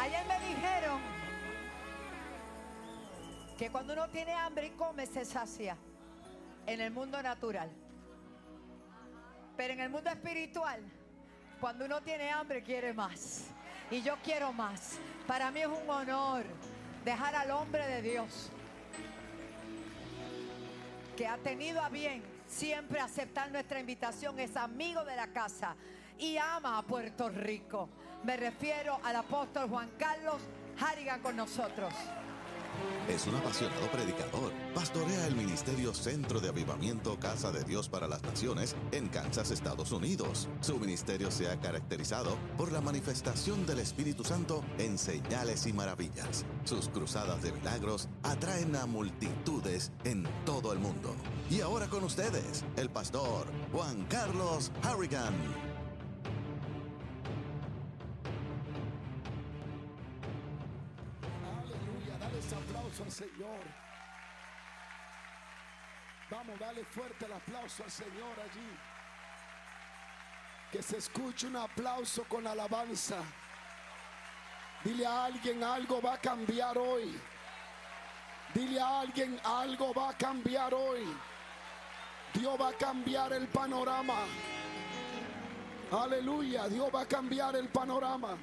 Ayer me dijeron que cuando uno tiene hambre y come se sacia en el mundo natural. Pero en el mundo espiritual, cuando uno tiene hambre quiere más. Y yo quiero más. Para mí es un honor dejar al hombre de Dios, que ha tenido a bien siempre aceptar nuestra invitación, es amigo de la casa y ama a Puerto Rico. Me refiero al apóstol Juan Carlos Harrigan con nosotros. Es un apasionado predicador. Pastorea el ministerio Centro de Avivamiento Casa de Dios para las Naciones en Kansas, Estados Unidos. Su ministerio se ha caracterizado por la manifestación del Espíritu Santo en señales y maravillas. Sus cruzadas de milagros atraen a multitudes en todo el mundo. Y ahora con ustedes, el pastor Juan Carlos Harrigan. Aplauso al Señor. Vamos, dale fuerte el aplauso al Señor allí. Que se escuche un aplauso con alabanza. Dile a alguien: algo va a cambiar hoy. Dile a alguien: algo va a cambiar hoy. Dios va a cambiar el panorama. Aleluya, Dios va a cambiar el panorama.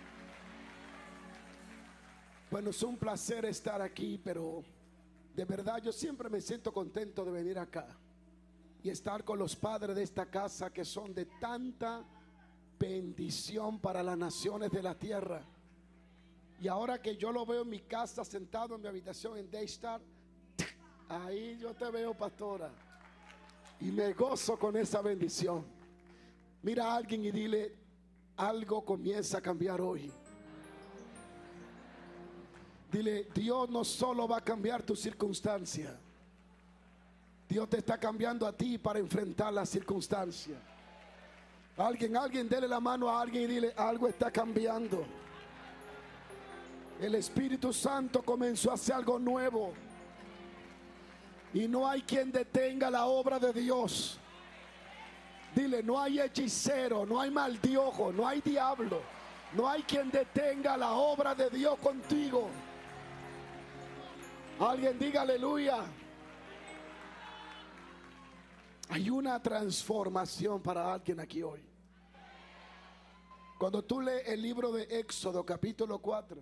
Bueno, es un placer estar aquí, pero de verdad yo siempre me siento contento de venir acá y estar con los padres de esta casa, que son de tanta bendición para las naciones de la tierra. Y ahora que yo lo veo en mi casa, sentado en mi habitación en Daystar, ahí yo te veo, pastora, y me gozo con esa bendición. Mira a alguien y dile: algo comienza a cambiar hoy. Dile: Dios no solo va a cambiar tu circunstancia, Dios te está cambiando a ti para enfrentar la circunstancia. Alguien dele la mano a alguien y dile: algo está cambiando. El Espíritu Santo comenzó a hacer algo nuevo y no hay quien detenga la obra de Dios. Dile: no hay hechicero, no hay maldiojo, no hay diablo, no hay quien detenga la obra de Dios contigo. Alguien diga aleluya. Hay una transformación para alguien aquí hoy. Cuando tú lees el libro de Éxodo capítulo 4,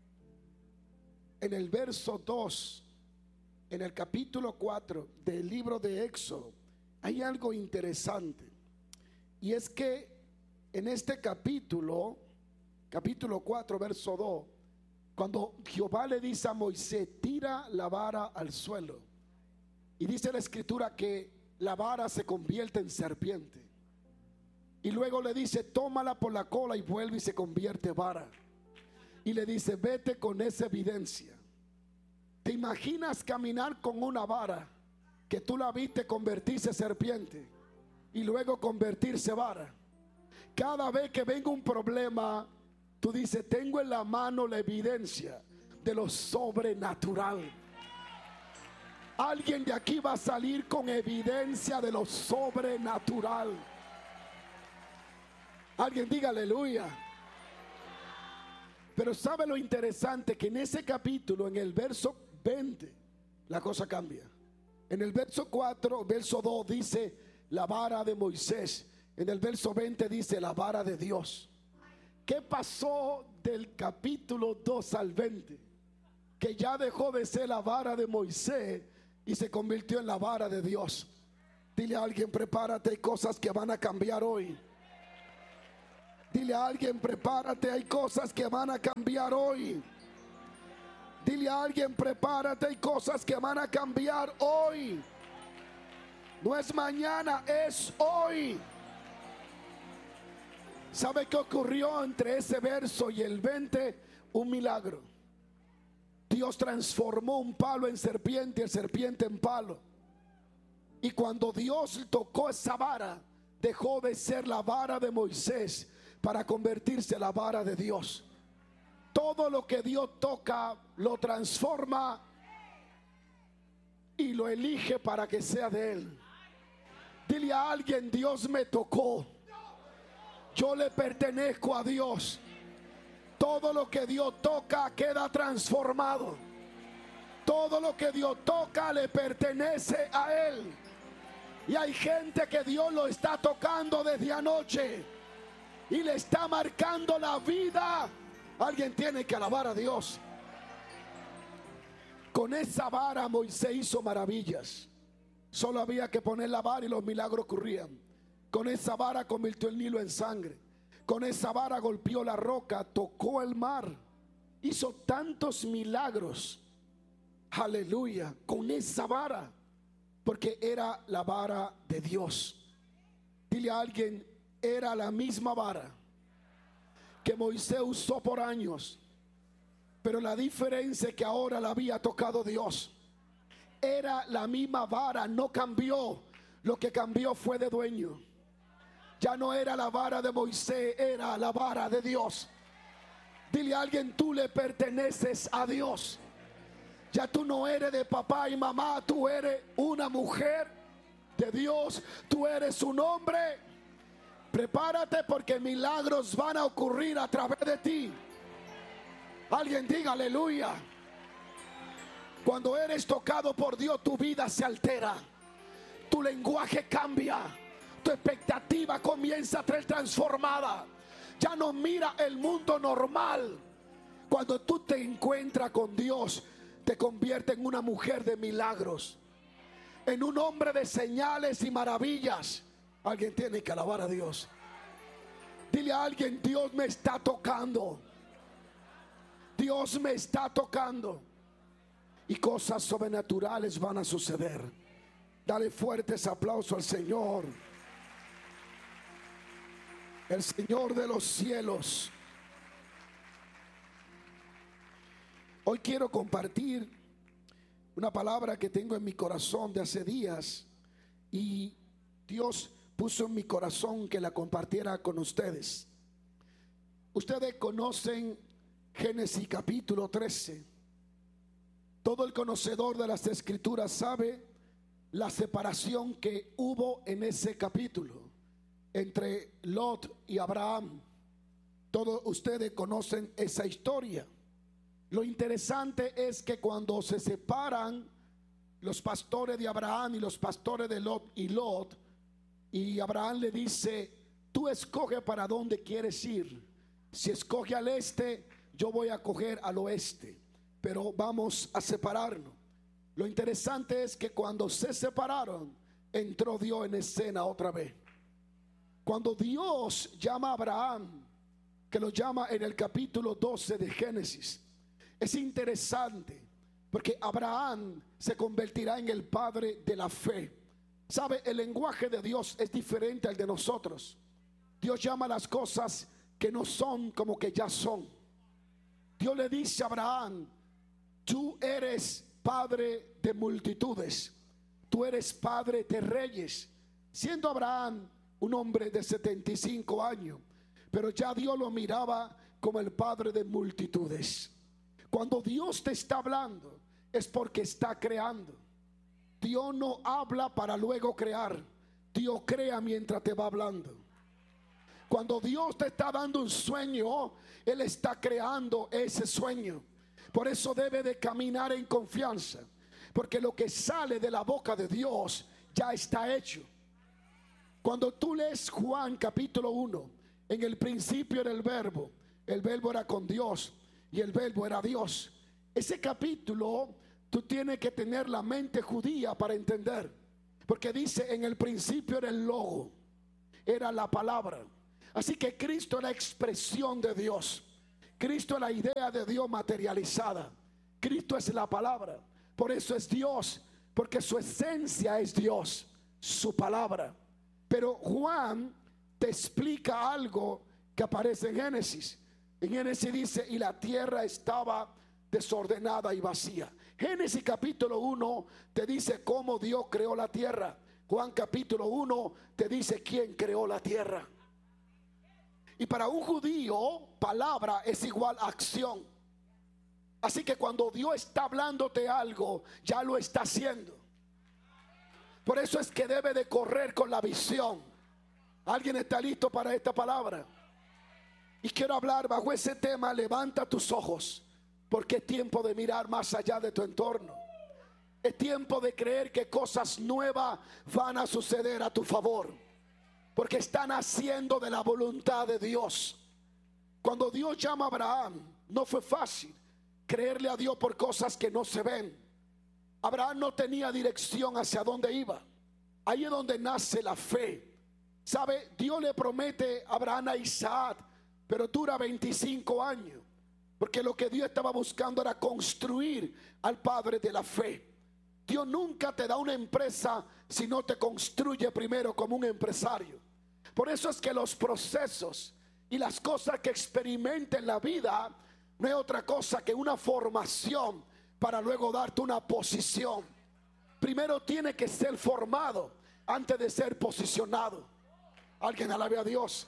en el verso 2, en el capítulo 4 del libro de Éxodo, hay algo interesante. Y es que en este capítulo 4, verso 2, cuando Jehová le dice a Moisés: tira la vara al suelo, y dice la escritura que la vara se convierte en serpiente, y luego le dice: tómala por la cola y vuelve y se convierte en vara, y le dice: vete con esa evidencia. ¿Te imaginas caminar con una vara que tú la viste convertirse en serpiente y luego convertirse en vara? Cada vez que venga un problema, tú dices: tengo en la mano la evidencia de lo sobrenatural. Alguien de aquí va a salir con evidencia de lo sobrenatural. Alguien diga aleluya. Pero ¿sabe lo interesante? Que en ese capítulo, en el verso 20, la cosa cambia. En el verso 4, verso 2 dice la vara de Moisés. En el verso 20 dice la vara de Dios. ¿Qué pasó del capítulo 2 al 20? Que ya dejó de ser la vara de Moisés y se convirtió en la vara de Dios. Dile a alguien: prepárate, hay cosas que van a cambiar hoy. Dile a alguien: prepárate, hay cosas que van a cambiar hoy. Dile a alguien: prepárate, hay cosas que van a cambiar hoy. No es mañana, es hoy. ¿Sabe qué ocurrió entre ese verso y el 20? Un milagro. Dios transformó un palo en serpiente y el serpiente en palo. Y cuando Dios tocó esa vara, dejó de ser la vara de Moisés para convertirse en la vara de Dios. Todo lo que Dios toca lo transforma y lo elige para que sea de Él. Dile a alguien: Dios me tocó. Yo le pertenezco a Dios. Todo lo que Dios toca queda transformado. Todo lo que Dios toca le pertenece a Él. Y hay gente que Dios lo está tocando desde anoche y le está marcando la vida. Alguien tiene que alabar a Dios. Con esa vara Moisés hizo maravillas. Solo había que poner la vara y los milagros ocurrían. Con esa vara convirtió el Nilo en sangre. Con esa vara golpeó la roca, tocó el mar. Hizo tantos milagros. Aleluya. Con esa vara. Porque era la vara de Dios. Dile a alguien, era la misma vara que Moisés usó por años. Pero la diferencia es que ahora la había tocado Dios. Era la misma vara, no cambió. Lo que cambió fue de dueño. Ya no era la vara de Moisés, era la vara de Dios. Dile a alguien, tú le perteneces a Dios. Ya tú no eres de papá y mamá, tú eres una mujer de Dios, tú eres un hombre. Prepárate porque milagros van a ocurrir a través de ti. Alguien diga aleluya. Cuando eres tocado por Dios, tu vida se altera, tu lenguaje cambia, tu expectativa comienza a ser transformada. Ya no mira el mundo normal. Cuando tú te encuentras con Dios, te convierte en una mujer de milagros, en un hombre de señales y maravillas. Alguien tiene que alabar a Dios. Dile a alguien, Dios me está tocando. Dios me está tocando. Y cosas sobrenaturales van a suceder. Dale fuertes aplausos al Señor. El Señor de los cielos. Hoy quiero compartir una palabra que tengo en mi corazón de hace días. Y Dios puso en mi corazón que la compartiera con ustedes. Ustedes conocen Génesis capítulo 13. Todo el conocedor de las escrituras sabe la separación que hubo en ese capítulo entre Lot y Abraham. Todos ustedes conocen esa historia. Lo interesante es que cuando se separan los pastores de Abraham y los pastores de Lot, y Abraham le dice, tú escoge para dónde quieres ir. Si escoge al este, yo voy a coger al oeste, pero vamos a separarnos. Lo interesante es que cuando se separaron, entró Dios en escena otra vez. Cuando Dios llama a Abraham, que lo llama en el capítulo 12 de Génesis, es interesante porque Abraham se convertirá en el padre de la fe. ¿Sabe? El lenguaje de Dios es diferente al de nosotros. Dios llama las cosas que no son como que ya son. Dios le dice a Abraham, tú eres padre de multitudes, tú eres padre de reyes. Siendo Abraham un hombre de 75 años, pero ya Dios lo miraba como el padre de multitudes. Cuando Dios te está hablando es porque está creando. Dios no habla para luego crear. Dios crea mientras te va hablando. Cuando Dios te está dando un sueño, Él está creando ese sueño. Por eso debe de caminar en confianza, porque lo que sale de la boca de Dios ya está hecho. Cuando tú lees Juan capítulo 1, en el principio era el verbo era con Dios y el verbo era Dios. Ese capítulo tú tienes que tener la mente judía para entender, porque dice en el principio era el logo, era la palabra. Así que Cristo es la expresión de Dios. Cristo es la idea de Dios materializada. Cristo es la palabra. Por eso es Dios, porque su esencia es Dios, su palabra. Pero Juan te explica algo que aparece en Génesis. En Génesis dice, y la tierra estaba desordenada y vacía. Génesis capítulo 1 te dice cómo Dios creó la tierra. Juan capítulo 1 te dice quién creó la tierra. Y para un judío, palabra es igual a acción. Así que cuando Dios está hablándote algo, ya lo está haciendo. Por eso es que debe de correr con la visión. ¿Alguien está listo para esta palabra? Y quiero hablar bajo ese tema. Levanta tus ojos, porque es tiempo de mirar más allá de tu entorno. Es tiempo de creer que cosas nuevas van a suceder a tu favor, porque están haciendo de la voluntad de Dios. Cuando Dios llama a Abraham, no fue fácil creerle a Dios por cosas que no se ven. Abraham no tenía dirección hacia dónde iba. Ahí es donde nace la fe. ¿Sabe? Dios le promete a Abraham a Isaac, pero dura 25 años, porque lo que Dios estaba buscando era construir al padre de la fe. Dios nunca te da una empresa si no te construye primero como un empresario. Por eso es que los procesos y las cosas que experimenta en la vida no es otra cosa que una formación para luego darte una posición. Primero tiene que ser formado antes de ser posicionado. Alguien alabe a Dios.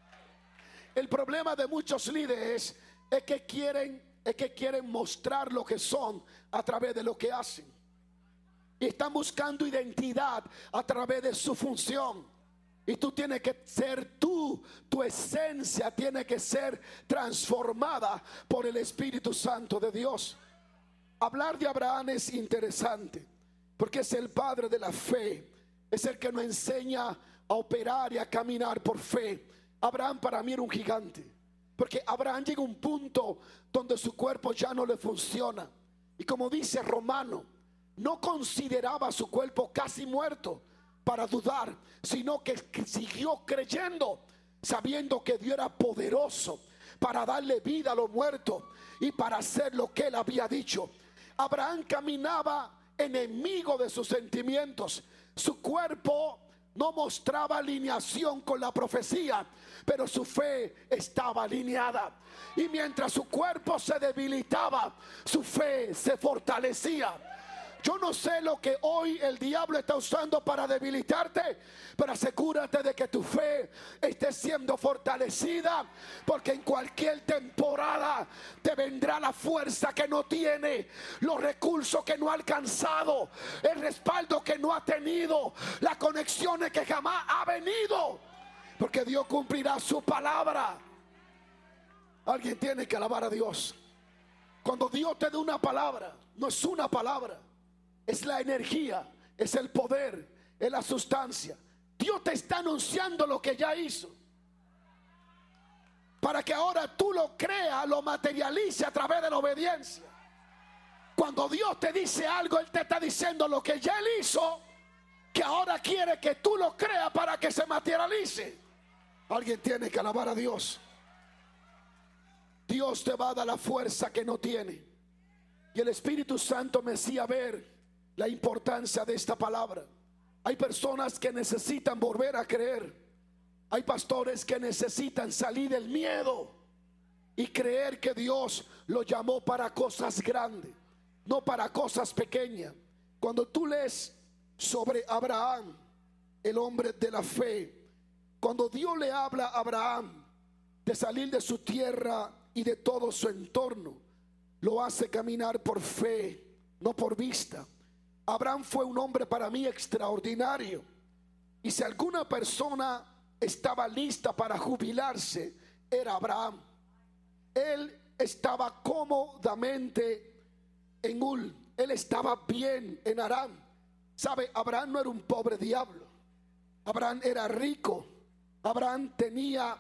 El problema de muchos líderes es que quieren mostrar lo que son a través de lo que hacen. Y están buscando identidad a través de su función. Y tú tienes que ser tú. Tu esencia tiene que ser transformada por el Espíritu Santo de Dios. Hablar de Abraham es interesante, porque es el padre de la fe. Es el que nos enseña a operar y a caminar por fe. Abraham para mí era un gigante, porque Abraham llega a un punto donde su cuerpo ya no le funciona. Y como dice Romano, no consideraba su cuerpo casi muerto para dudar, sino que siguió creyendo, sabiendo que Dios era poderoso para darle vida a los muertos y para hacer lo que él había dicho. Abraham caminaba enemigo de sus sentimientos. Su cuerpo no mostraba alineación con la profecía, pero su fe estaba alineada. Y mientras su cuerpo se debilitaba, su fe se fortalecía. Yo no sé lo que hoy el diablo está usando para debilitarte, pero asegúrate de que tu fe esté siendo fortalecida, porque en cualquier temporada te vendrá la fuerza que no tiene, los recursos que no ha alcanzado, el respaldo que no ha tenido, las conexiones que jamás ha venido, porque Dios cumplirá su palabra. Alguien tiene que alabar a Dios. Cuando Dios te da una palabra, no es una palabra, es la energía, es el poder, es la sustancia. Dios te está anunciando lo que ya hizo, para que ahora tú lo creas, lo materialice a través de la obediencia. Cuando Dios te dice algo, Él te está diciendo lo que ya Él hizo, que ahora quiere que tú lo creas para que se materialice. Alguien tiene que alabar a Dios. Dios te va a dar la fuerza que no tiene. Y el Espíritu Santo me hacía ver la importancia de esta palabra. Hay personas que necesitan volver a creer. Hay pastores que necesitan salir del miedo y creer que Dios lo llamó para cosas grandes, no para cosas pequeñas. Cuando tú lees sobre Abraham, el hombre de la fe, cuando Dios le habla a Abraham de salir de su tierra y de todo su entorno, lo hace caminar por fe, no por vista. Abraham fue un hombre para mí extraordinario. Y si alguna persona estaba lista para jubilarse, era Abraham. Él estaba cómodamente en Ur. Él estaba bien en Aram. ¿Sabe? Abraham no era un pobre diablo. Abraham era rico. Abraham tenía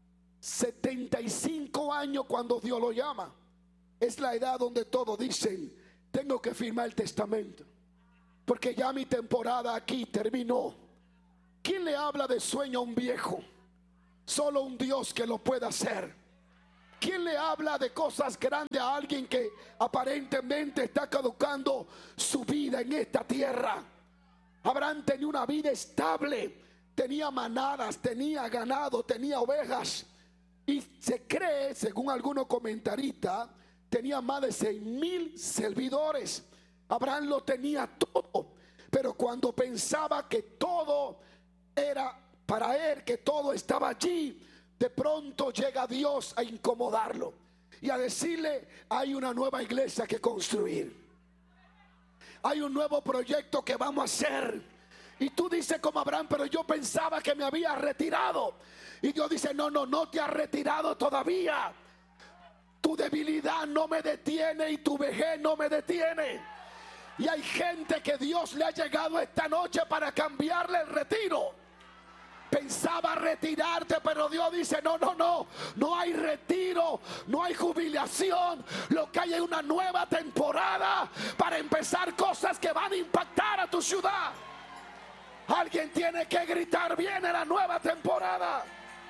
75 años cuando Dios lo llama. Es la edad donde todos dicen: tengo que firmar el testamento, porque ya mi temporada aquí terminó. ¿Quién le habla de sueño a un viejo? Solo un Dios que lo puede hacer. ¿Quién le habla de cosas grandes a alguien que aparentemente está caducando su vida en esta tierra? Abraham tenía una vida estable, tenía manadas, tenía ganado, tenía ovejas, y se cree, según algunos comentaristas, tenía más de 6,000 servidores. Abraham lo tenía todo, pero cuando pensaba que todo era para él, que todo estaba allí, de pronto llega Dios a incomodarlo y a decirle: hay una nueva iglesia que construir, hay un nuevo proyecto que vamos a hacer, Y tú dices como Abraham, pero yo pensaba que me había retirado. Y Dios dice, no, no te has retirado todavía. Tu debilidad no me detiene y tu vejez no me detiene. Y hay gente que Dios le ha llegado esta noche para cambiarle el retiro. Pensaba retirarte, pero Dios dice, no hay retiro, no hay jubilación. Lo que hay es una nueva temporada para empezar cosas que van a impactar a tu ciudad. Alguien tiene que gritar, viene la nueva temporada.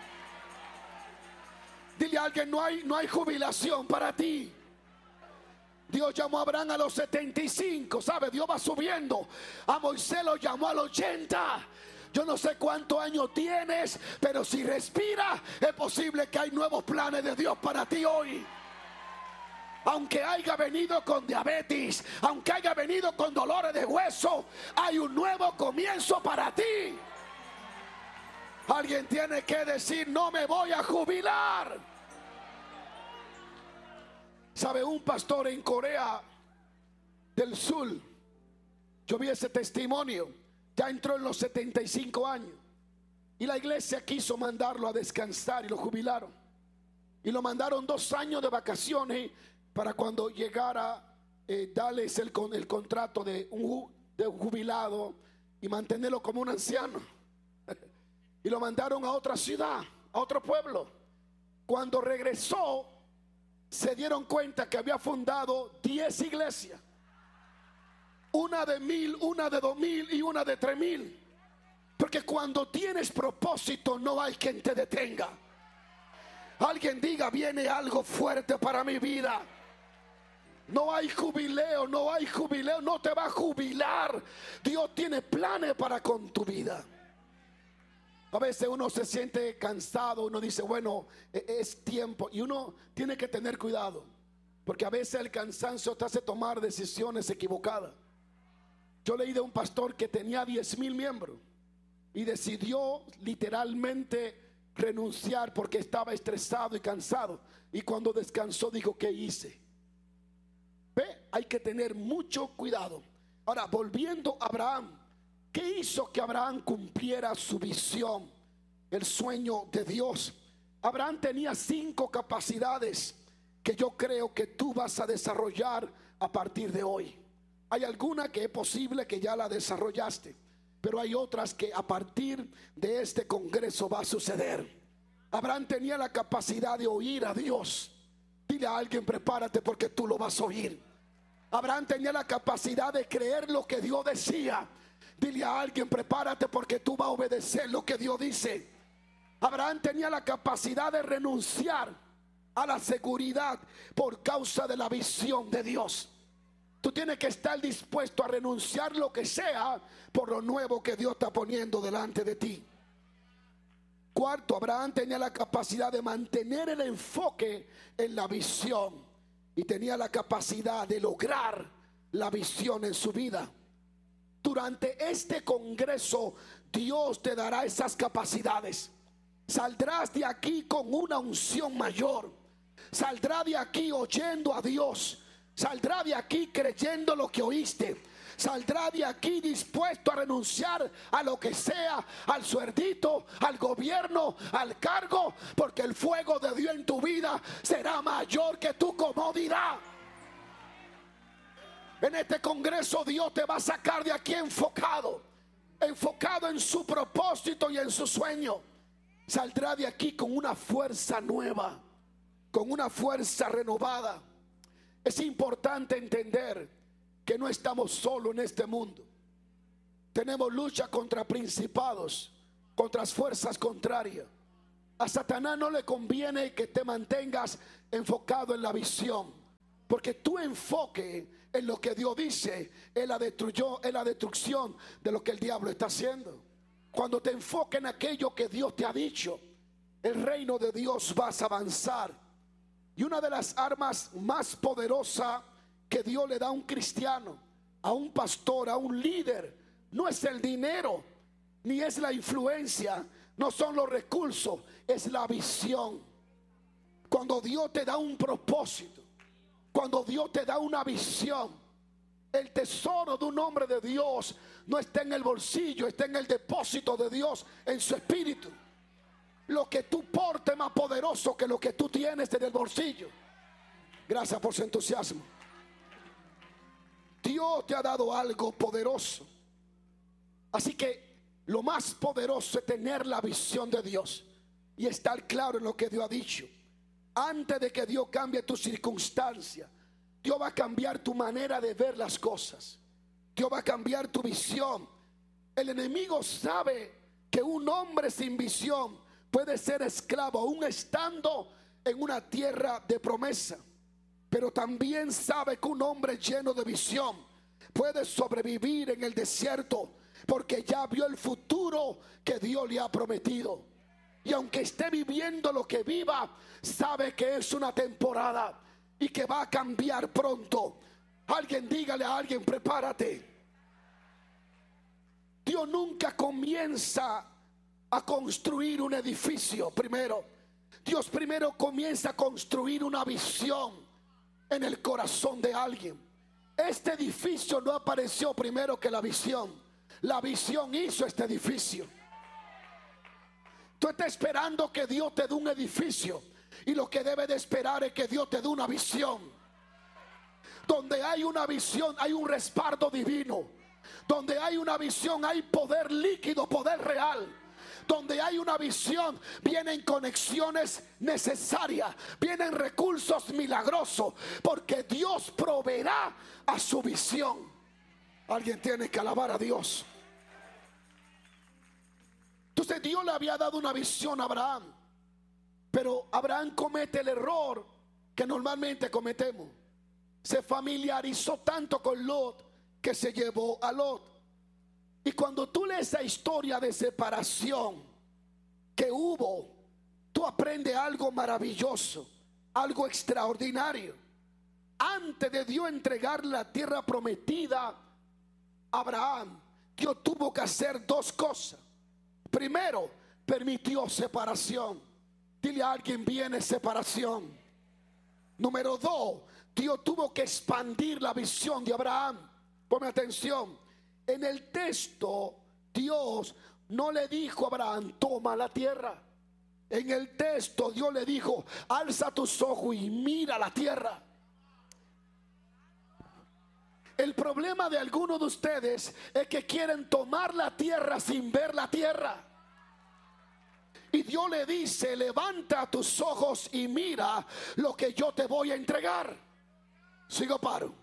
Dile a alguien, no hay jubilación para ti. Dios llamó a Abraham a los 75, ¿sabe? Dios va subiendo. A Moisés lo llamó a los 80. Yo no sé cuántos años tienes, pero si respira, es posible que hay nuevos planes de Dios para ti hoy. Aunque haya venido con diabetes, aunque haya venido con dolores de hueso, hay un nuevo comienzo para ti. Alguien tiene que decir, no me voy a jubilar. ¿Sabe? Un pastor en Corea del Sur, yo vi ese testimonio. Ya entró en los 75 años. Y la iglesia quiso mandarlo a descansar y lo jubilaron. Y lo mandaron 2 años de vacaciones para cuando llegara darles el contrato de un jubilado y mantenerlo como un anciano. Y lo mandaron a otra ciudad, a otro pueblo. Cuando regresó, se dieron cuenta que había fundado 10 iglesias. Una de 1000, una de 2000 y una de 3000. Porque cuando tienes propósito no hay quien te detenga. Alguien diga, viene algo fuerte para mi vida. No hay jubileo, no te va a jubilar. Dios tiene planes para con tu vida. A veces uno se siente cansado, uno dice, bueno, es tiempo. Y uno tiene que tener cuidado, porque a veces el cansancio te hace tomar decisiones equivocadas. Yo leí de un pastor que tenía 10,000 miembros y decidió literalmente renunciar porque estaba estresado y cansado. Y cuando descansó dijo, ¿qué hice? Ve, hay que tener mucho cuidado. Ahora, volviendo a Abraham, ¿qué hizo que Abraham cumpliera su visión, el sueño de Dios? Abraham tenía 5 capacidades que yo creo que tú vas a desarrollar a partir de hoy. Hay alguna que es posible que ya la desarrollaste, pero hay otras que a partir de este congreso va a suceder. Abraham tenía la capacidad de oír a Dios. Dile a alguien, prepárate porque tú lo vas a oír. Abraham tenía la capacidad de creer lo que Dios decía. Dile a alguien, prepárate porque tú vas a obedecer lo que Dios dice. Abraham tenía la capacidad de renunciar a la seguridad por causa de la visión de Dios. Tú tienes que estar dispuesto a renunciar lo que sea por lo nuevo que Dios está poniendo delante de ti. Cuarto, Abraham tenía la capacidad de mantener el enfoque en la visión y tenía la capacidad de lograr la visión en su vida. Durante este congreso Dios te dará esas capacidades. Saldrás de aquí con una unción mayor. Saldrás de aquí oyendo a Dios. Saldrá de aquí creyendo lo que oíste. Saldrá de aquí dispuesto a renunciar a lo que sea, al sueldito, al gobierno, al cargo, porque el fuego de Dios en tu vida será mayor que tu comodidad. En este congreso Dios te va a sacar de aquí enfocado en su propósito y en su sueño. Saldrá de aquí con una fuerza nueva, con una fuerza renovada. Es importante entender que no estamos solos en este mundo. Tenemos lucha contra principados, contra fuerzas contrarias. A Satanás no le conviene que te mantengas enfocado en la visión, porque tu enfoque en lo que Dios dice es la destrucción de lo que el diablo está haciendo. Cuando te enfoques en aquello que Dios te ha dicho, el reino de Dios vas a avanzar. Y una de las armas más poderosas que Dios le da a un cristiano, a un pastor, a un líder, no es el dinero, ni es la influencia, no son los recursos, es la visión. Cuando Dios te da un propósito, cuando Dios te da una visión, El tesoro de un hombre de Dios no está en el bolsillo, está en el depósito de Dios, en su espíritu. Lo que tú portes es más poderoso que lo que tú tienes en el bolsillo. Gracias por su entusiasmo. Dios te ha dado algo poderoso. Así que lo más poderoso es tener la visión de Dios y estar claro en lo que Dios ha dicho. Antes de que Dios cambie tu circunstancia, Dios va a cambiar tu manera de ver las cosas. Dios va a cambiar tu visión. El enemigo sabe que un hombre sin visión puede ser esclavo aún estando en una tierra de promesa. Pero también sabe que un hombre lleno de visión puede sobrevivir en el desierto, porque ya vio el futuro que Dios le ha prometido. Y aunque esté viviendo lo que viva, sabe que es una temporada y que va a cambiar pronto. Alguien dígale a alguien: prepárate. Dios nunca comienza a construir un edificio primero. Dios primero comienza a construir una visión en el corazón de alguien. Este edificio no apareció primero que la visión. La visión hizo este edificio. Tú estás esperando que Dios te dé un edificio, y lo que debe de esperar es que Dios te dé una visión. Donde hay una visión hay un respaldo divino. Donde hay una visión hay poder líquido, poder real. Donde hay una visión vienen conexiones necesarias, vienen recursos milagrosos, porque Dios proveerá a su visión. Alguien tiene que alabar a Dios. Entonces Dios le había dado una visión a Abraham, pero Abraham comete el error que normalmente cometemos. Se familiarizó tanto con Lot que se llevó a Lot. Y cuando tú lees esa historia de separación que hubo, tú aprendes algo maravilloso, algo extraordinario. Antes de Dios entregar la tierra prometida a Abraham, Dios tuvo que hacer dos cosas. Primero, permitió separación. Dile a alguien: viene separación. Número dos, Dios tuvo que expandir la visión de Abraham. Ponme atención. En el texto, Dios no le dijo a Abraham: toma la tierra. En el texto, Dios le dijo: alza tus ojos y mira la tierra. El problema de algunos de ustedes es que quieren tomar la tierra sin ver la tierra. Y Dios le dice: levanta tus ojos y mira lo que yo te voy a entregar. Sigo paro.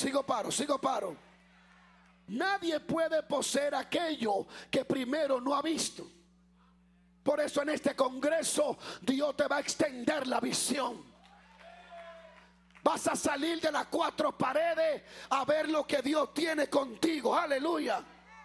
Nadie puede poseer aquello que primero no ha visto. Por eso en este congreso Dios te va a extender la visión. Vas a salir de las cuatro paredes a ver lo que Dios tiene contigo. Aleluya.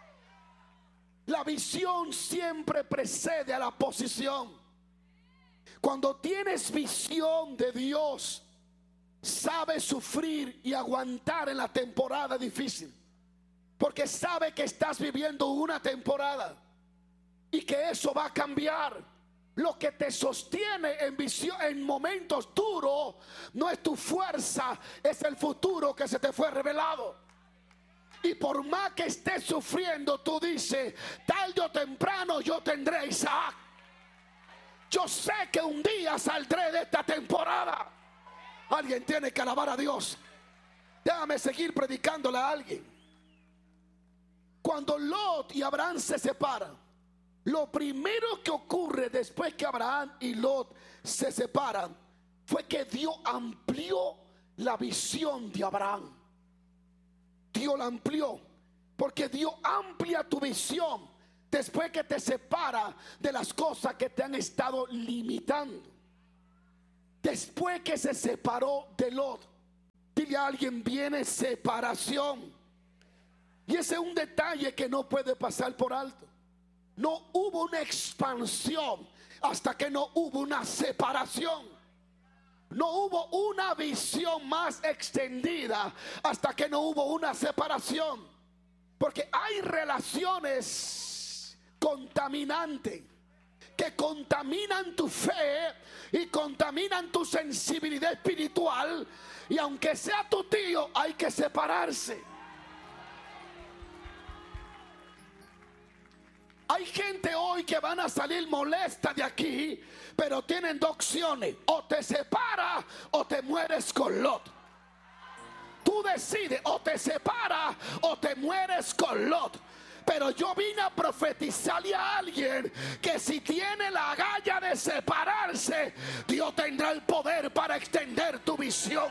La visión siempre precede a la posición. Cuando tienes visión de Dios, sabes sufrir y aguantar en la temporada difícil, porque sabe que estás viviendo una temporada y que eso va a cambiar. Lo que te sostiene en visión, en momentos duros, no es tu fuerza, es el futuro que se te fue revelado. Y por más que estés sufriendo, tú dices: tarde o temprano yo tendré a Isaac. Yo sé que un día saldré de esta temporada. Alguien tiene que alabar a Dios. Déjame seguir predicándole a alguien. Cuando Lot y Abraham se separan, lo primero que ocurre después que Abraham y Lot se separan fue que Dios amplió la visión de Abraham. Dios la amplió, porque Dios amplia tu visión después que te separa de las cosas que te han estado limitando. Después que se separó de Lot, dile a alguien: viene separación. Y ese es un detalle que no puede pasar por alto. No hubo una expansión hasta que no hubo una separación. No hubo una visión más extendida hasta que no hubo una separación. Porque hay relaciones contaminantes que contaminan tu fe y contaminan tu sensibilidad espiritual. Y aunque sea tu tío, hay que separarse. Hay gente hoy que van a salir molesta de aquí, pero tienen dos opciones: o te separas o te mueres con Lot. Tú decides, o te separas o te mueres con Lot. Pero yo vine a profetizarle a alguien que si tiene la agalla de separarse, Dios tendrá el poder para extender tu visión.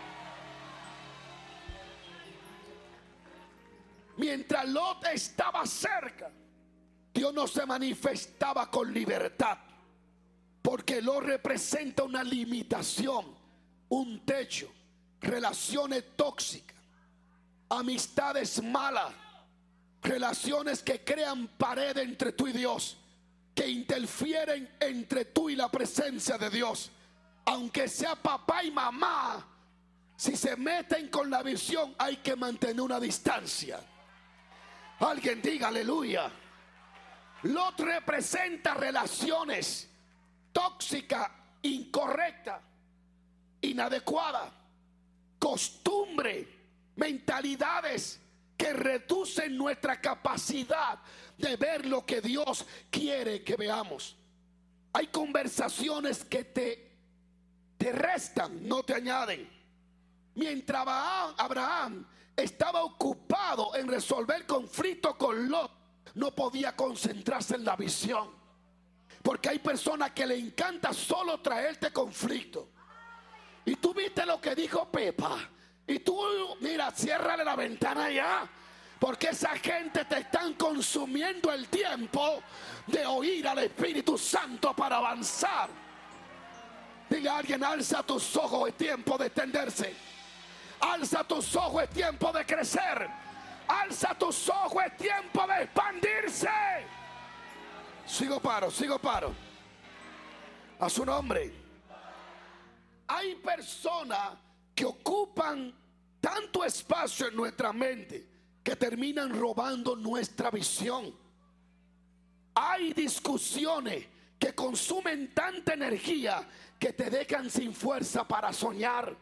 Mientras Lot estaba cerca, Dios no se manifestaba con libertad, porque Lot representa una limitación, un techo, relaciones tóxicas, amistades malas, relaciones que crean pared entre tú y Dios, que interfieren entre tú y la presencia de Dios. Aunque sea papá y mamá, si se meten con la visión, hay que mantener una distancia. Alguien diga aleluya. Lot representa relaciones tóxicas, incorrectas, inadecuadas, costumbre, mentalidades que reducen nuestra capacidad de ver lo que Dios quiere que veamos. Hay conversaciones que te restan, no te añaden. Mientras Abraham estaba ocupado en resolver conflicto con Lot, no podía concentrarse en la visión. Porque hay personas que le encanta solo traerte conflicto. Y tú viste lo que dijo Pepa. Y tú, mira, ciérrale la ventana ya, porque esa gente te están consumiendo el tiempo de oír al Espíritu Santo para avanzar. Dile a alguien: alza tus ojos, es tiempo de extenderse. Alza tus ojos, es tiempo de crecer. Alza tus ojos, es tiempo de expandirse. Sigo paro. A su nombre. Hay personas que ocupan tanto espacio en nuestra mente que terminan robando nuestra visión. Hay discusiones que consumen tanta energía que te dejan sin fuerza para soñar.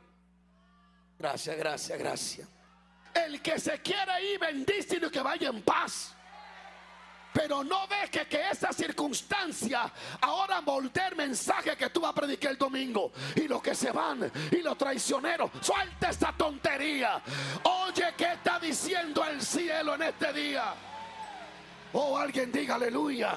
Gracias. El que se quiere ir, bendícelo y que vaya en paz. Pero no deje que esa circunstancia ahora moldee el mensaje que tú vas a predicar el domingo. Y los que se van y los traicioneros, suelta esa tontería. Oye, ¿qué está diciendo el cielo en este día? Oh, alguien diga aleluya.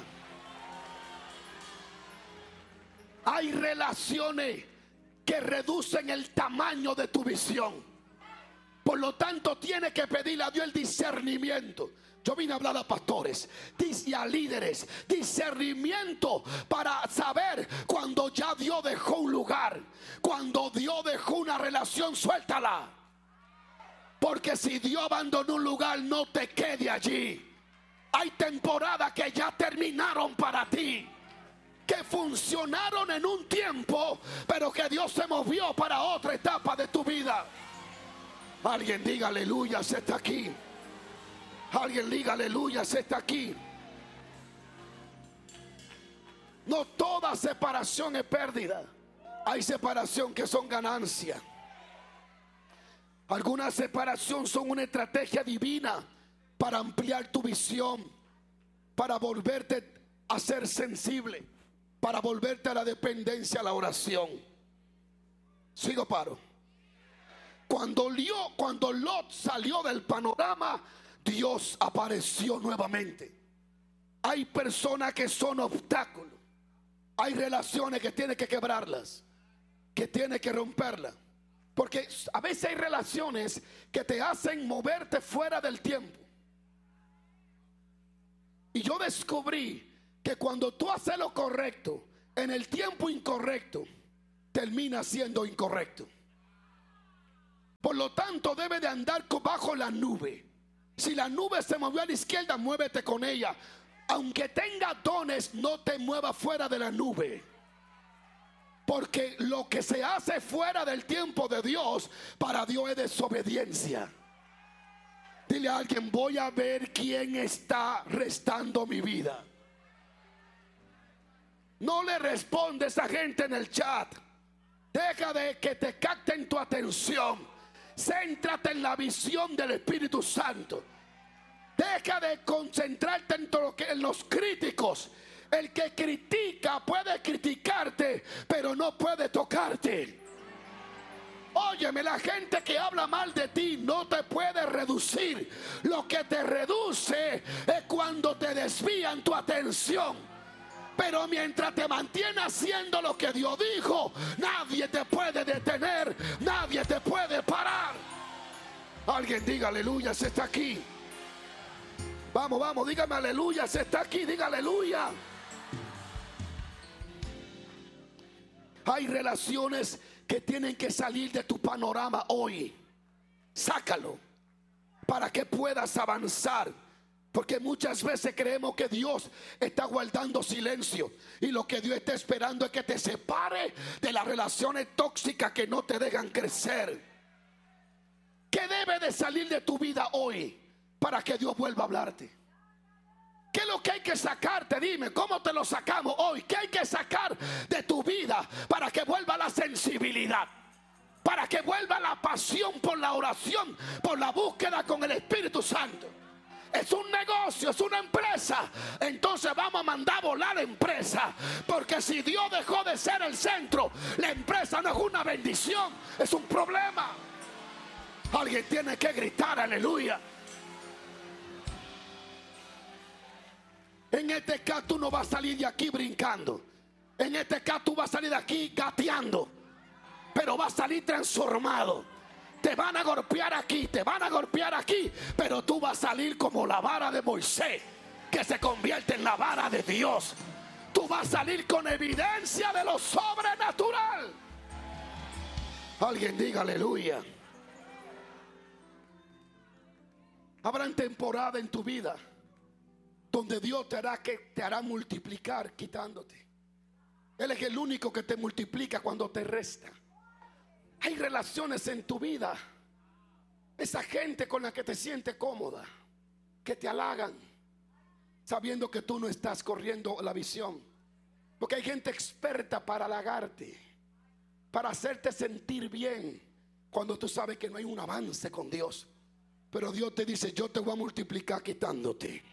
Hay relaciones que reducen el tamaño de tu visión. Por lo tanto, tienes que pedirle a Dios el discernimiento. Yo vine a hablar a pastores y a líderes, discernimiento para saber cuando ya Dios dejó un lugar, cuando Dios dejó una relación, suéltala. Porque si Dios abandonó un lugar, no te quede allí. Hay temporadas que ya terminaron para ti, que funcionaron en un tiempo, pero que Dios se movió para otra etapa de tu vida. Alguien diga aleluya, se está aquí. Alguien diga aleluya, se está aquí. No toda separación es pérdida. Hay separación que son ganancia. Algunas separación son una estrategia divina para ampliar tu visión, para volverte a ser sensible, para volverte a la dependencia, a la oración. Sigo paro. Cuando Lot salió del panorama, Dios apareció nuevamente. Hay personas que son obstáculos. Hay relaciones que tiene que quebrarlas, que tiene que romperlas. Porque a veces hay relaciones que te hacen moverte fuera del tiempo. Y yo descubrí que cuando tú haces lo correcto en el tiempo incorrecto, termina siendo incorrecto. Por lo tanto, debe de andar bajo la nube. Si la nube se movió a la izquierda, muévete con ella. Aunque tenga dones, no te muevas fuera de la nube. Porque lo que se hace fuera del tiempo de Dios, para Dios es desobediencia. Dile a alguien: voy a ver quién está restando mi vida. No le respondes a gente en el chat. Deja de que te capten tu atención. Céntrate en la visión del Espíritu Santo. Deja de concentrarte en los críticos. El que critica puede criticarte, pero no puede tocarte. Óyeme, la gente que habla mal de ti no te puede reducir. Lo que te reduce es cuando te desvían tu atención. Pero mientras te mantienes haciendo lo que Dios dijo, nadie te puede detener, nadie te puede parar. Alguien diga aleluya, se está aquí. Vamos, vamos, dígame aleluya, se está aquí, diga aleluya. Hay relaciones que tienen que salir de tu panorama hoy. Sácalo para que puedas avanzar. Porque muchas veces creemos que Dios está guardando silencio, y lo que Dios está esperando es que te separe de las relaciones tóxicas que no te dejan crecer. ¿Qué debe de salir de tu vida hoy para que Dios vuelva a hablarte? ¿Qué es lo que hay que sacarte? Dime, ¿cómo te lo sacamos hoy? ¿Qué hay que sacar de tu vida para que vuelva la sensibilidad? Para que vuelva la pasión por la oración, por la búsqueda con el Espíritu Santo. Es un negocio, es una empresa. Entonces vamos a mandar a volar la empresa. Porque si Dios dejó de ser el centro, la empresa no es una bendición, es un problema. Alguien tiene que gritar aleluya. En este caso tú no vas a salir de aquí brincando. En este caso tú vas a salir de aquí gateando. Pero vas a salir transformado. Te van a golpear aquí, te van a golpear aquí, pero tú vas a salir como la vara de Moisés, que se convierte en la vara de Dios. Tú vas a salir con evidencia de lo sobrenatural. Alguien diga aleluya. Habrán temporada en tu vida donde Dios te hará multiplicar quitándote. Él es el único que te multiplica cuando te resta. Hay relaciones en tu vida, esa gente con la que te sientes cómoda, que te halagan, sabiendo que tú no estás corriendo la visión. Porque hay gente experta para halagarte, para hacerte sentir bien, cuando tú sabes que no hay un avance con Dios. Pero Dios te dice, yo te voy a multiplicar quitándote.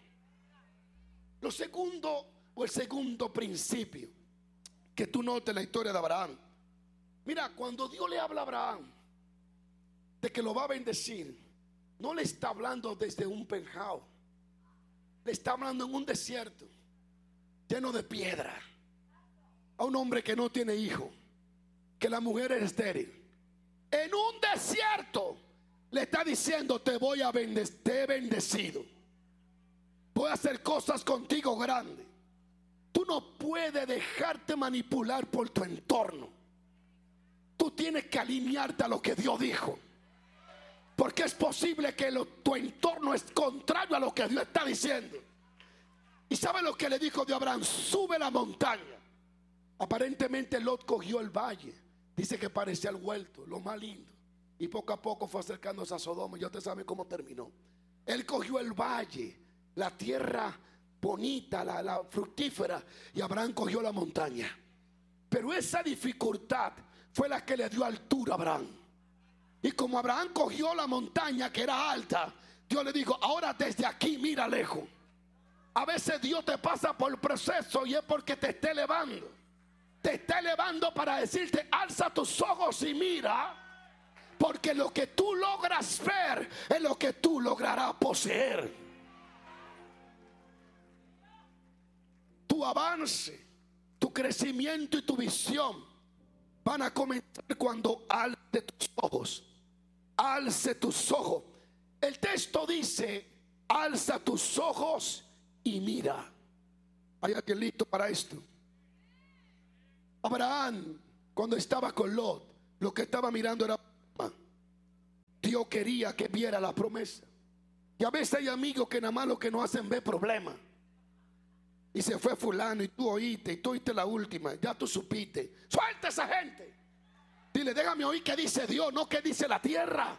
Lo segundo, o el segundo principio que tú notes en la historia de Abraham. Mira, cuando Dios le habla a Abraham de que lo va a bendecir, no le está hablando desde un penthouse. Le está hablando en un desierto lleno de piedra, a un hombre que no tiene hijo, que la mujer es estéril. En un desierto le está diciendo, te voy a bendecir, te he bendecido, voy a hacer cosas contigo grandes. Tú no puedes dejarte manipular por tu entorno. Tú tienes que alinearte a lo que Dios dijo. Porque es posible que tu entorno es contrario a lo que Dios está diciendo. ¿Y sabe lo que le dijo de Abraham? Sube la montaña. Aparentemente Lot cogió el valle. Dice que parecía el huerto, lo más lindo. Y poco a poco fue acercándose a Sodoma. Y usted sabe cómo terminó. Él cogió el valle, la tierra bonita, la fructífera. Y Abraham cogió la montaña. Pero esa dificultad fue la que le dio altura a Abraham. Y como Abraham cogió la montaña que era alta, Dios le dijo, ahora desde aquí mira lejos. A veces Dios te pasa por proceso y es porque te está elevando. Te está elevando para decirte, alza tus ojos y mira. Porque lo que tú logras ver es lo que tú lograrás poseer. Tu avance, tu crecimiento y tu visión van a comenzar cuando alce tus ojos. Alce tus ojos. El texto dice, alza tus ojos y mira. ¿Hay alguien listo para esto? Abraham, cuando estaba con Lot, lo que estaba mirando era Dios quería que viera la promesa. Y a veces hay amigos que nada más lo que no hacen ver problemas. Y se fue fulano y tú oíste la última, ya tú supiste. Suelta a esa gente. Dile, déjame oír qué dice Dios, no qué dice la tierra.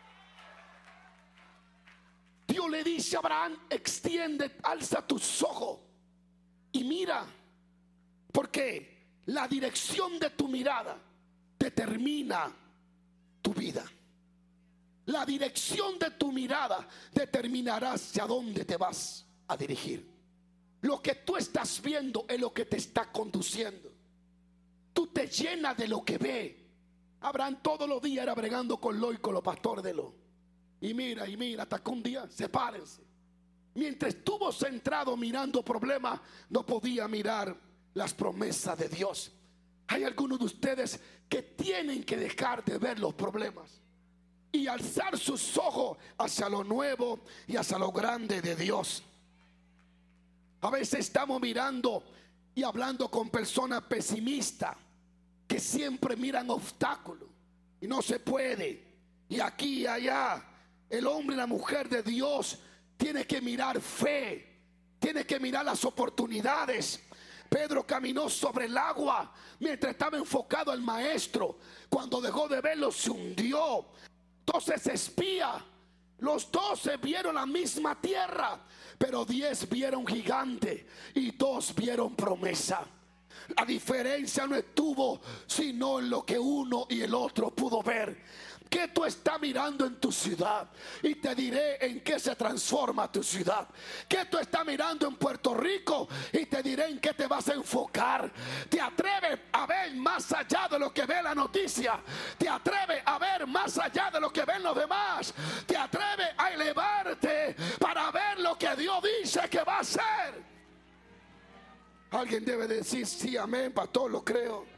Dios le dice a Abraham, extiende, alza tus ojos y mira. Porque la dirección de tu mirada determina tu vida. La dirección de tu mirada determinará hacia dónde te vas a dirigir. Lo que tú estás viendo es lo que te está conduciendo. Tú te llenas de lo que ve. Abraham todos los días era bregando con Lot y con los pastores de Lot. Y mira, hasta que un día sepárense. Mientras estuvo centrado mirando problemas, no podía mirar las promesas de Dios. Hay algunos de ustedes que tienen que dejar de ver los problemas y alzar sus ojos hacia lo nuevo y hacia lo grande de Dios. A veces estamos mirando y hablando con personas pesimistas que siempre miran obstáculos y no se puede. Y aquí y allá, el hombre y la mujer de Dios tiene que mirar fe, tiene que mirar las oportunidades. Pedro caminó sobre el agua mientras estaba enfocado al maestro. Cuando dejó de verlo, se hundió. Entonces espía. Los 12 vieron la misma tierra, pero 10 vieron gigante y 2 vieron promesa. La diferencia no estuvo sino en lo que uno y el otro pudo ver. ¿Qué tú estás mirando en tu ciudad? Y te diré en qué se transforma tu ciudad. ¿Qué tú estás mirando en Puerto Rico? Y te diré en qué te vas a enfocar. ¿Te atreves a ver más allá de lo que ve la noticia? ¿Te atreves a ver más allá de lo que ven los demás? ¿Te atreves a elevarte para ver lo que Dios dice que va a hacer? Alguien debe decir sí, amén, pastor, lo creo.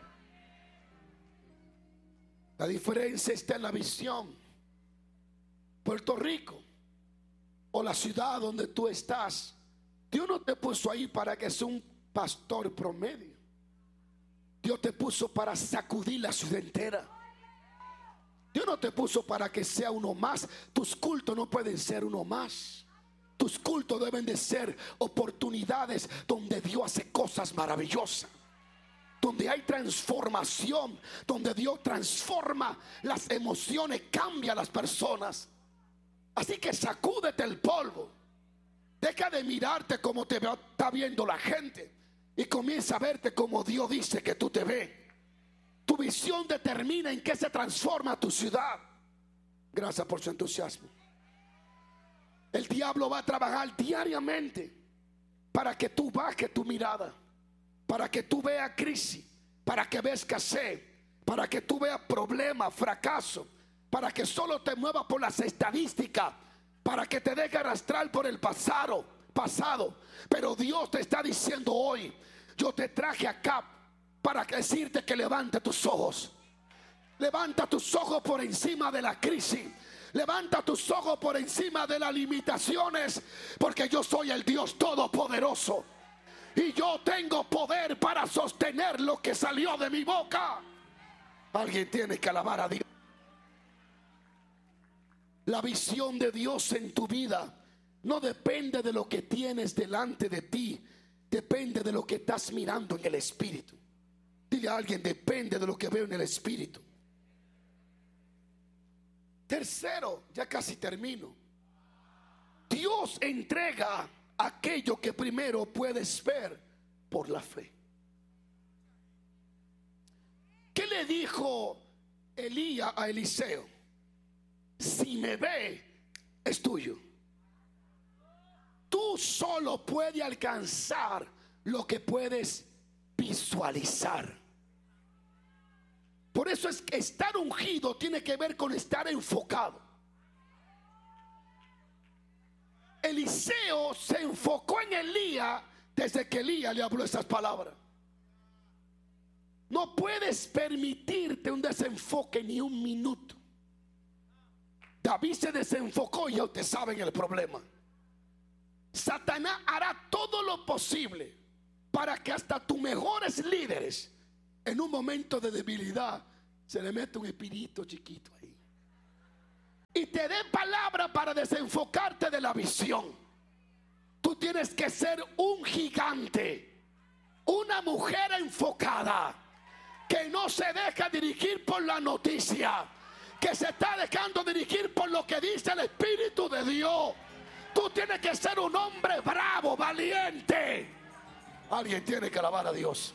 La diferencia está en la visión. Puerto Rico o la ciudad donde tú estás, Dios no te puso ahí para que seas un pastor promedio. Dios te puso para sacudir la ciudad entera. Dios no te puso para que sea uno más. Tus cultos no pueden ser uno más. Tus cultos deben de ser oportunidades donde Dios hace cosas maravillosas, donde hay transformación, donde Dios transforma las emociones, cambia a las personas. Así que sacúdete el polvo. Deja de mirarte como te está viendo la gente y comienza a verte como Dios dice que tú te ves. Tu visión determina en qué se transforma tu ciudad. Gracias por su entusiasmo. El diablo va a trabajar diariamente para que tú bajes tu mirada, para que tú veas crisis, para que veas escasez, para que tú veas problemas, fracaso, para que solo te muevas por las estadísticas, para que te dejes arrastrar por el pasado. Pero Dios te está diciendo hoy: yo te traje acá para decirte que levante tus ojos. Levanta tus ojos por encima de la crisis. Levanta tus ojos por encima de las limitaciones, porque yo soy el Dios todopoderoso. Y yo tengo poder para sostener lo que salió de mi boca. Alguien tiene que alabar a Dios. La visión de Dios en tu vida no depende de lo que tienes delante de ti. Depende de lo que estás mirando en el Espíritu. Dile a alguien: depende de lo que veo en el Espíritu. Tercero, ya casi termino. Dios entrega aquello que primero puedes ver por la fe. ¿Qué le dijo Elías a Eliseo? Si me ve, es tuyo. Tú solo puedes alcanzar lo que puedes visualizar. Por eso es que estar ungido tiene que ver con estar enfocado. Eliseo se enfocó en Elías desde que Elías le habló esas palabras. No puedes permitirte un desenfoque ni un minuto. David se desenfocó y ya ustedes saben el problema. Satanás hará todo lo posible para que hasta tus mejores líderes, en un momento de debilidad, se le mete un espíritu chiquito ahí y te dé palabra para desenfocarte de la visión. Tú tienes que ser un gigante, una mujer enfocada, que no se deja dirigir por la noticia, que se está dejando dirigir por lo que dice el Espíritu de Dios. Tú tienes que ser un hombre bravo, valiente. Alguien tiene que alabar a Dios.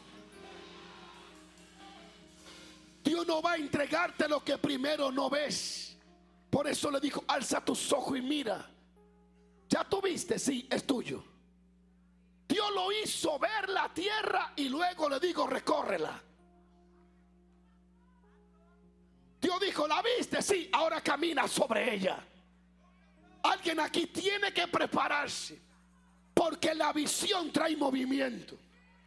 Dios no va a entregarte lo que primero no ves, Por eso le dijo, alza tus ojos y mira. ¿Ya tuviste? Sí, es tuyo. Dios lo hizo ver la tierra y luego le dijo, recórrela. Dios dijo, ¿la viste? Sí, ahora camina sobre ella. Alguien aquí tiene que prepararse, porque la visión trae movimiento.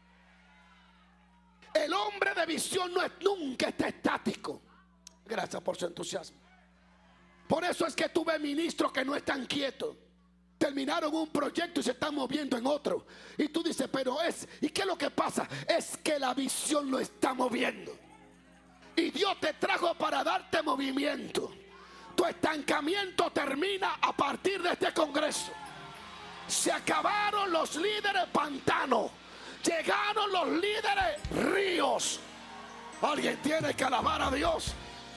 El hombre de visión nunca está estático. Gracias por su entusiasmo. Por eso es que tú ves ministros que no están quietos. Terminaron un proyecto y se están moviendo en otro. Y tú dices, ¿y qué es lo que pasa? Es que la visión lo está moviendo. Y Dios te trajo para darte movimiento. Tu estancamiento termina a partir de este congreso. Se acabaron los líderes pantanos. Llegaron los líderes ríos. Alguien tiene que alabar a Dios.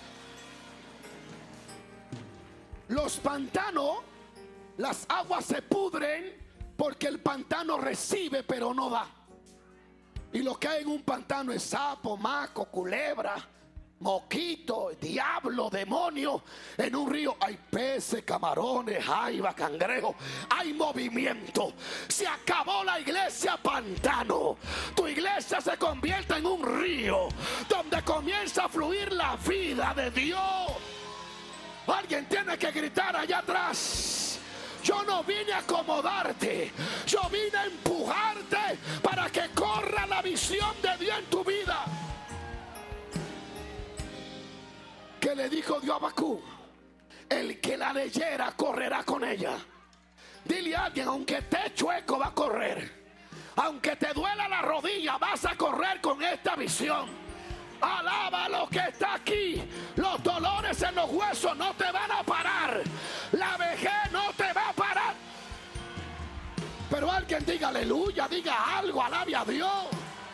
Los pantanos, las aguas se pudren porque el pantano recibe pero no da. Y lo que hay en un pantano es sapo, maco, culebra, mosquito, diablo, demonio. En un río hay peces, camarones, jaiba, cangrejo. Hay movimiento. Se acabó la iglesia pantano. Tu iglesia se convierte en un río donde comienza a fluir la vida de Dios. Alguien tiene que gritar allá atrás: yo no vine a acomodarte, yo vine a empujarte para que corra la visión de Dios en tu vida. ¿Qué le dijo Dios a Habacuc? El que la leyera correrá con ella. Dile a alguien: aunque esté chueco va a correr, aunque te duela la rodilla vas a correr con esta visión. Alaba lo que está aquí. Los dolores en los huesos no te van a parar. La vejez no te va a parar. Pero alguien diga aleluya, diga algo, alabe a Dios.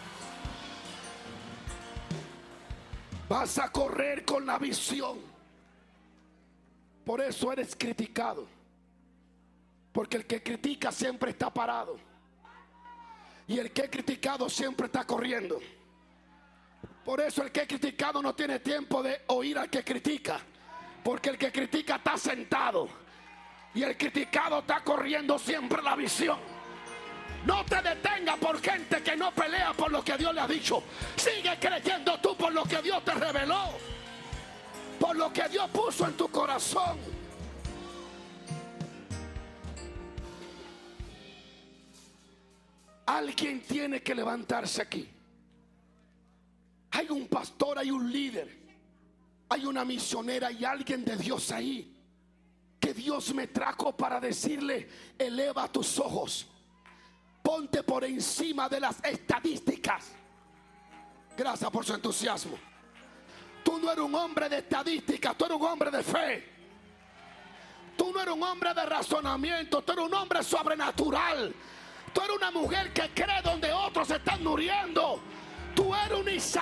Vas a correr con la visión. Por eso eres criticado. Porque el que critica siempre está parado. Y el que es criticado siempre está corriendo. Por eso el que es criticado no tiene tiempo de oír al que critica. Porque el que critica está sentado. Y el criticado está corriendo siempre la visión. No te detengas por gente que no pelea por lo que Dios le ha dicho. Sigue creyendo tú por lo que Dios te reveló. Por lo que Dios puso en tu corazón. Alguien tiene que levantarse aquí. Hay un pastor, hay un líder, hay una misionera y alguien de Dios ahí, que Dios me trajo para decirle: eleva tus ojos, ponte por encima de las estadísticas. Gracias por su entusiasmo. Tú no eres un hombre de estadísticas, tú eres un hombre de fe. Tú no eres un hombre de razonamiento, tú eres un hombre sobrenatural. Tú eres una mujer que cree donde otros están muriendo. Tú eres un Isaac.